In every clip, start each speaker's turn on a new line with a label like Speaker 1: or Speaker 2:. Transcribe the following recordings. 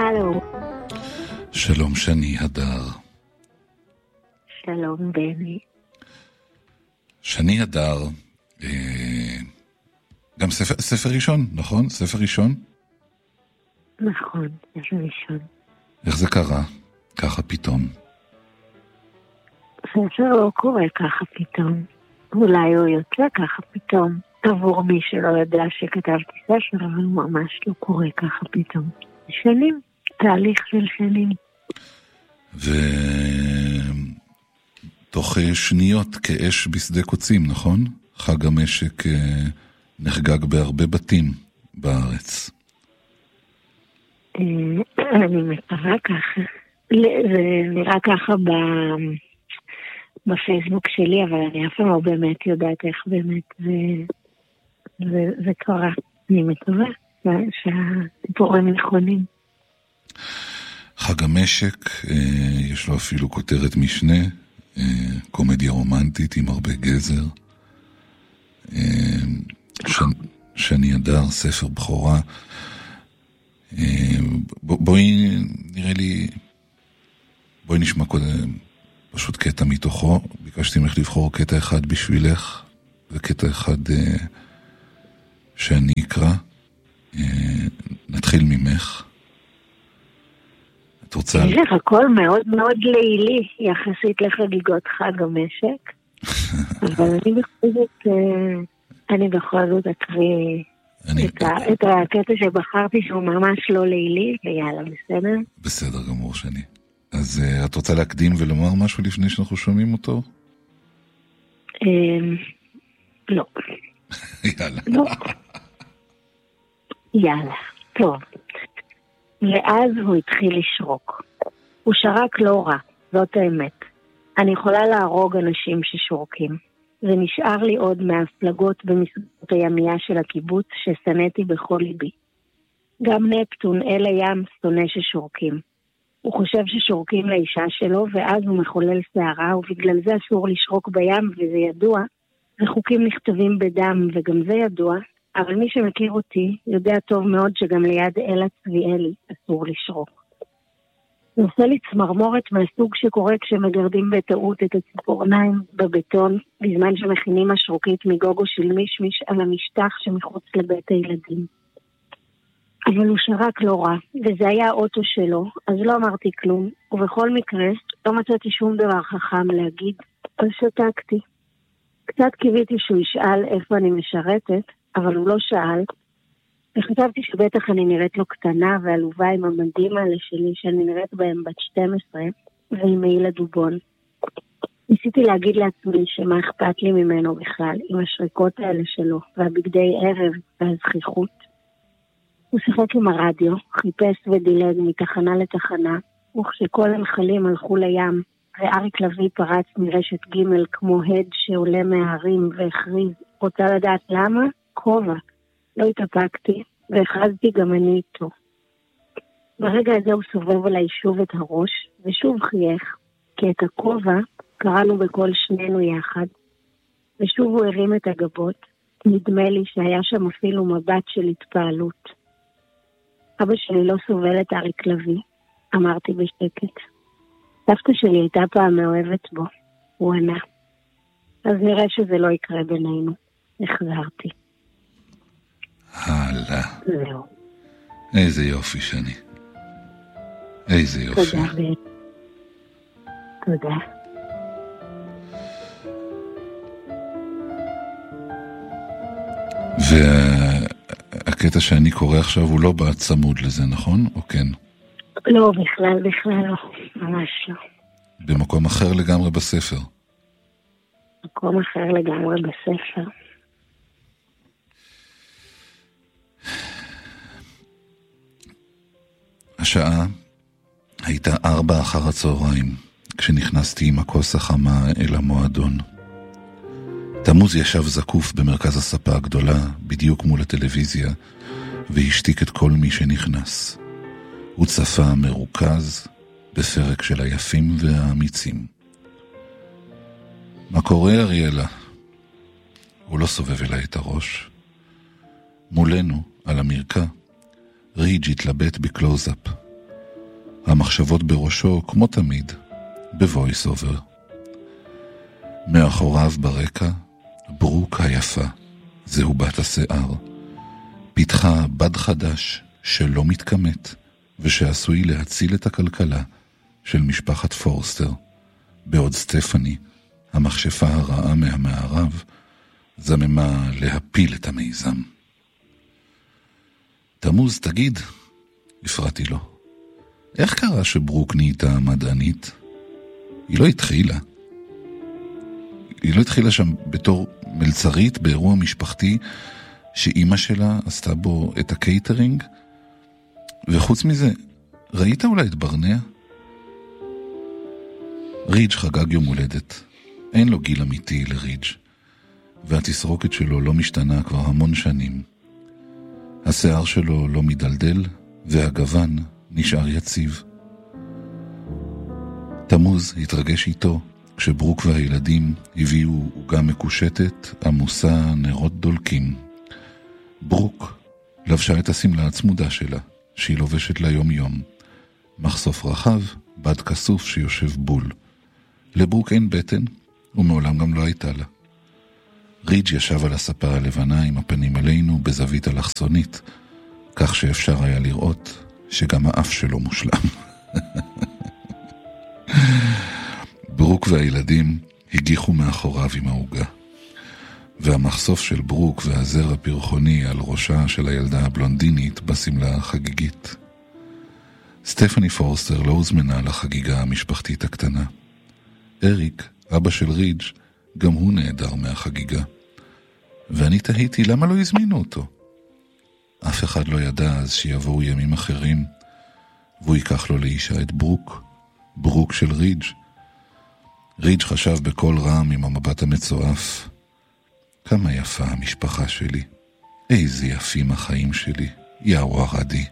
Speaker 1: הלו.
Speaker 2: שלום שני הדר.
Speaker 1: שלום בני.
Speaker 2: שני הדר, גם ספר ראשון, נכון? ספר ראשון?
Speaker 1: נכון, ספר ראשון.
Speaker 2: איך זה קרה? ככה פתאום.
Speaker 1: ספר לא קורה ככה פתאום. אולי הוא יוצא ככה פתאום. עבור מי שלא יודע שכתבתי ספר, אבל הוא ממש לא קורה ככה פתאום. שנים, תהליך של שנים.
Speaker 2: ותוך שניות כאש בשדה קוצים, נכון? חג המשק נחגג בהרבה בתים בארץ.
Speaker 1: אני מקווה ככה. זה נראה ככה בפייסבוק שלי, אבל אני אף פעם לא באמת יודעת איך באמת זה קרה. אני מקווה שהסיפורים נכונים.
Speaker 2: חג המשק, יש לו אפילו כותרת משנה, קומדיה רומנטית עם הרבה גזר. שני הדר, ספר בכורה. בואי נראה לי, בואי נשמע קודם פשוט קטע מתוכו. ביקשתי ממך לבחור קטע אחד בשבילך, וקטע אחד שאני אקרא. נתחיל ממך. את רוצה...
Speaker 1: יש לך הכל מאוד מאוד לילי יחסית לחגיגות חג המשק, אבל אני בכל זאת אקריא את הקטע שבחרתי שהוא ממש לא לילי, ויאללה, בסדר?
Speaker 2: בסדר גמור שני. אז את רוצה להקדים ולומר משהו לפני שאנחנו שומעים אותו?
Speaker 1: לא.
Speaker 2: יאללה.
Speaker 1: לא. יאללה, טוב. ואז הוא התחיל לשרוק. הוא שרק לא רע, זאת האמת. אני יכולה להרוג אנשים ששורקים. זה נשאר לי עוד מהפלגות במסגרת הימייה של הקיבוץ ששנאתי בכל ליבי. גם נפטון, אל הים, שונא ששורקים. הוא חושב ששורקים לאישה שלו, ואז הוא מחולל שערה, ובגלל זה אסור לשרוק בים, וזה ידוע. וחוקים נכתבים בדם, וגם זה ידוע. אבל מי שמכיר אותי יודע טוב מאוד שגם ליד אלה צביאלי אסור לשרוק. זה עושה לי צמרמורת מהסוג שקורה כשמגרדים בטעות את הציפורניים בבטון, בזמן שמכינים השרוקית מגוגו של מישמיש על המשטח שמחוץ לבית הילדים. אבל הוא שרק לא רע, וזה היה האוטו שלו, אז לא אמרתי כלום, ובכל מקרה לא מצאתי שום דבר חכם להגיד, אז שתקתי. קצת קיוויתי שהוא ישאל איפה אני משרתת, אבל הוא לא שאל, וחשבתי שבטח אני נראית לו קטנה ועלובה עם המדים האלה שלי, שאני נראית בהם בת 12, ועם מעיל הדובון. ניסיתי להגיד לעצמי שמה אכפת לי ממנו בכלל, עם השריקות האלה שלו, והבגדי ערב והזכיחות. הוא שיחק עם הרדיו, חיפש ודילג מתחנה לתחנה, וכשכל הנחלים הלכו לים, ואריק לוי פרץ מרשת ג' כמו הד שעולה מההרים והכריז, רוצה לדעת למה? כובע. לא התאפקתי, והכרזתי גם אני איתו. ברגע הזה הוא סובב עליי שוב את הראש, ושוב חייך, כי את הכובע קראנו בכל שנינו יחד, ושוב הוא הרים את הגבות, נדמה לי שהיה שם אפילו מבט של התפעלות. אבא שלי לא סובל את אריק לוי, אמרתי בשקט. סבתא שלי הייתה פעם מאוהבת בו, הוא ענה. אז נראה שזה לא יקרה בינינו. החזרתי.
Speaker 2: הלאה.
Speaker 1: זהו.
Speaker 2: איזה יופי שני. איזה יופי.
Speaker 1: תודה בן. תודה.
Speaker 2: והקטע שאני קורא עכשיו הוא לא בצמוד לזה, נכון? או כן?
Speaker 1: לא, בכלל לא. ממש לא.
Speaker 2: במקום אחר לגמרי בספר.
Speaker 1: מקום אחר לגמרי בספר.
Speaker 2: השעה הייתה 4 אחר הצהריים, כשנכנסתי עם הכוס החמה אל המועדון. תמוז ישב זקוף במרכז הספה הגדולה, בדיוק מול הטלוויזיה, והשתיק את כל מי שנכנס. הוא צפה מרוכז בפרק של היפים והאמיצים. מה קורה אריאלה? הוא לא סובב אליי את הראש. מולנו, על המרקע, ריג' התלבט בקלוזאפ. המחשבות בראשו, כמו תמיד, בוויס אובר. מאחוריו ברקע, ברוק היפה, זהו בת השיער. פיתחה בד חדש שלא מתכמת, ושעשוי להציל את הכלכלה של משפחת פורסטר, בעוד סטפני, המכשפה הרעה מהמערב, זממה להפיל את המיזם. תמוז, תגיד, הפרעתי לו, איך קרה שברוק נהייתה מדענית? היא לא התחילה. היא לא התחילה שם בתור מלצרית באירוע משפחתי שאימא שלה עשתה בו את הקייטרינג, וחוץ מזה, ראית אולי את ברנע? רידג' חגג יום הולדת. אין לו גיל אמיתי לרידג', והתסרוקת שלו לא משתנה כבר המון שנים. השיער שלו לא מדלדל, והגוון נשאר יציב. תמוז התרגש איתו, כשברוק והילדים הביאו עוגה מקושטת, עמוסה נרות דולקים. ברוק לבשה את הסמלה הצמודה שלה, שהיא לובשת ליום יום. מחשוף רחב, בד כסוף שיושב בול. לברוק אין בטן, ומעולם גם לא הייתה לה. רידג' ישב על הספה הלבנה עם הפנים אלינו בזווית אלכסונית, כך שאפשר היה לראות שגם האף שלו מושלם. ברוק והילדים הגיחו מאחוריו עם העוגה, והמחשוף של ברוק והזר הפרחוני על ראשה של הילדה הבלונדינית בסמלה החגיגית. סטפני פורסטר לא הוזמנה לחגיגה המשפחתית הקטנה. אריק, אבא של רידג', גם הוא נעדר מהחגיגה. ואני תהיתי למה לא הזמינו אותו. אף אחד לא ידע אז שיבואו ימים אחרים, והוא ייקח לו לאישה את ברוק, ברוק של רידג'. רידג' חשב בכל רם עם המבט המצועף, כמה יפה המשפחה שלי, איזה יפים החיים שלי, יאו הרדי.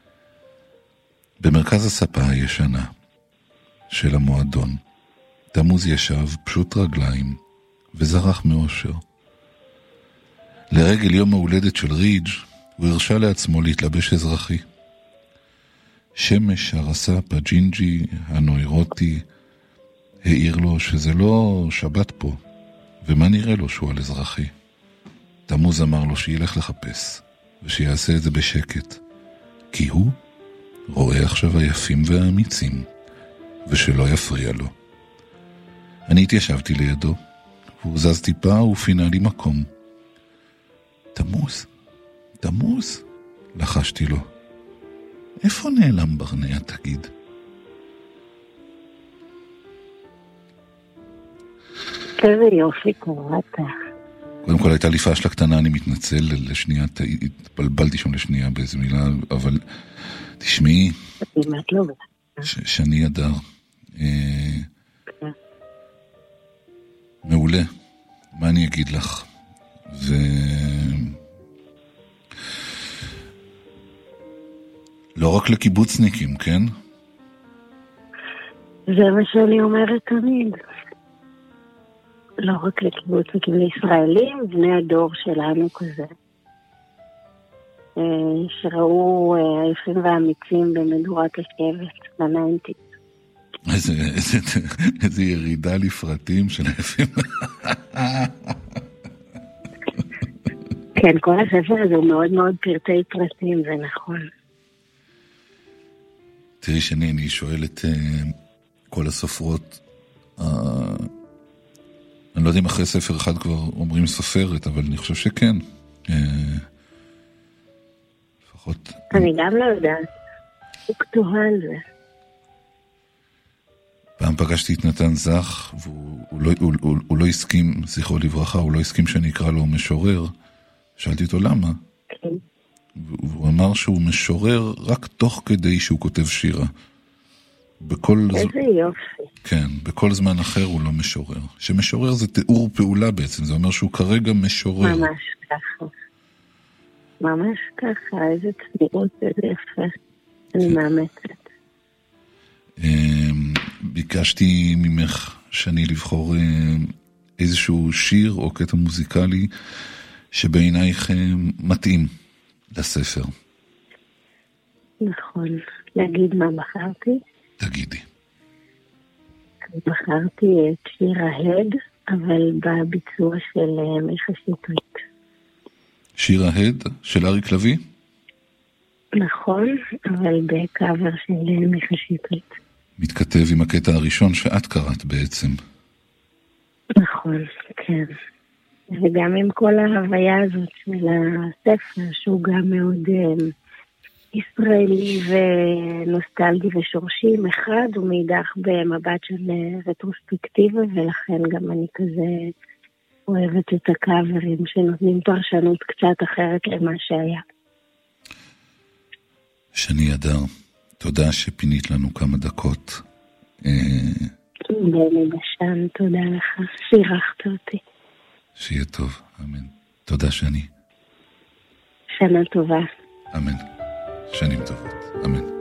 Speaker 2: במרכז הספה הישנה של המועדון, תמוז ישב פשוט רגליים וזרח מאושר. לרגל יום ההולדת של רידג' הוא הרשה לעצמו להתלבש אזרחי. שמש הרס"פ הג'ינג'י הנוירוטי העיר לו שזה לא שבת פה, ומה נראה לו שהוא על אזרחי. תמוז אמר לו שילך לחפש, ושיעשה את זה בשקט, כי הוא רואה עכשיו היפים והאמיצים, ושלא יפריע לו. אני התיישבתי לידו, והוא זז טיפה ופינה לי מקום. תמוז, תמוז, לחשתי לו. איפה נעלם ברנע, תגיד?
Speaker 1: איזה יופי קוראת.
Speaker 2: קודם כל הייתה לי פשלה קטנה, אני מתנצל לשנייה, התבלבלתי שם לשנייה באיזו מילה, אבל תשמעי, שני אדר, מעולה, מה אני אגיד לך? לא רק לקיבוצניקים, כן?
Speaker 1: זה מה שאני אומרת תמיד. לא רק לקיבוצניקים, לישראלים, בני הדור שלנו כזה. שראו היפים והאמיצים במדורת השבט, בניינטיז.
Speaker 2: איזה ירידה לפרטים של היפים.
Speaker 1: כן, כל הספר הזה הוא מאוד מאוד פרטי פרטים, זה נכון.
Speaker 2: תראי שני, אני שואל את כל הסופרות, אני לא יודע אם אחרי ספר אחד כבר אומרים סופרת, אבל אני חושב שכן. לפחות...
Speaker 1: אני גם לא יודעת. הוא כתובה על זה.
Speaker 2: פעם פגשתי את נתן זך, והוא לא הסכים, זכרו לברכה, הוא לא הסכים שאני אקרא לו משורר. שאלתי אותו למה. כן. והוא אמר שהוא משורר רק תוך כדי שהוא כותב שירה.
Speaker 1: איזה יופי.
Speaker 2: כן, בכל זמן אחר הוא לא משורר. שמשורר זה תיאור פעולה בעצם, זה אומר שהוא כרגע משורר.
Speaker 1: ממש ככה. ממש ככה, איזה צניעות, איזה יפה. אני מאמצת.
Speaker 2: ביקשתי ממך שאני לבחור איזשהו שיר או קטע מוזיקלי שבעינייך מתאים לספר.
Speaker 1: נכון. להגיד מה בחרתי?
Speaker 2: תגידי.
Speaker 1: אני בחרתי את שיר ההד, אבל בביצוע של מיכה שטרית.
Speaker 2: שיר ההד של אריק לביא?
Speaker 1: נכון, אבל בקאבר של מיכה שטרית.
Speaker 2: מתכתב עם הקטע הראשון שאת קראת בעצם.
Speaker 1: נכון, כן. וגם עם כל ההוויה הזאת של הספר, שהוא גם מאוד ישראלי ונוסטלגי ושורשי מחד, ומאידך במבט של רטרוספקטיבה, ולכן גם אני כזה אוהבת את הקאברים שנותנים פרשנות קצת אחרת למה שהיה.
Speaker 2: שני אדר, תודה שפינית לנו כמה דקות.
Speaker 1: בני בשן, תודה לך שאירחת אותי.
Speaker 2: שיהיה טוב, אמן. תודה שני.
Speaker 1: שנה טובה.
Speaker 2: אמן. שנים טובות, אמן.